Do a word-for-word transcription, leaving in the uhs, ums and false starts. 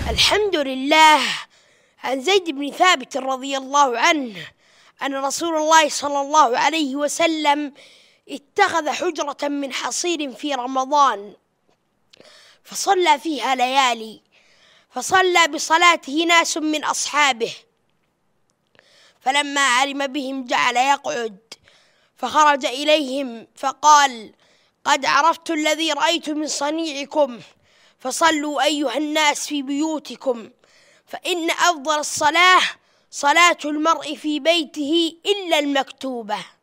الحمد لله. عن زيد بن ثابت رضي الله عنه أن رسول الله صلى الله عليه وسلم اتخذ حجرة من حصير في رمضان فصلى فيها ليالي، فصلى بصلاته ناس من أصحابه، فلما علم بهم جعل يقعد، فخرج إليهم فقال: قد عرفت الذي رأيت من صنيعكم، فصلوا أيها الناس في بيوتكم، فإن أفضل الصلاة صلاة المرء في بيته إلا المكتوبة.